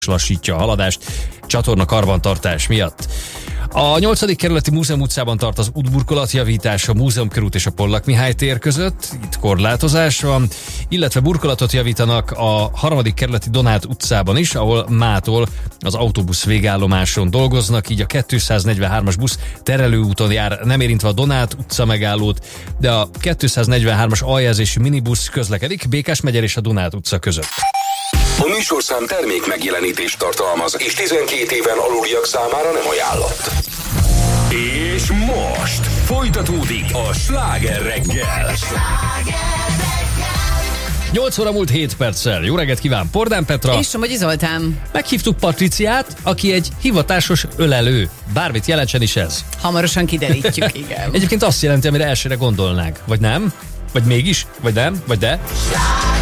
lassítja a haladást csatorna karbantartás miatt. A 8. kerületi Múzeum utcában tart az útburkolatjavítás a Múzeumkörút és a Pollak Mihály tér között, itt korlátozás van, illetve burkolatot javítanak a 3. kerületi Donát utcában is, ahol mától az autóbusz végállomáson dolgoznak, így a 243-as busz terelőúton jár, nem érintve a Donát utca megállót, de a 243-as aljelzésű minibusz közlekedik Békás megyer és a Donát utca között. A műsorszám termék megjelenítést tartalmaz, és 12 éven aluliak számára nem ajánlott. És most folytatódik a Sláger reggel. 8 óra múlt 7 perccel. Jó reggelt kíván, Pordán Petra. És Somogyi Zoltán. Meghívtuk Patriciát, aki egy hivatásos ölelő. Bármit jelentsen is ez. Hamarosan kiderítjük, igen. Egyébként azt jelenti, amire elsőre gondolnánk. Vagy nem? Vagy mégis? Vagy nem? Vagy de?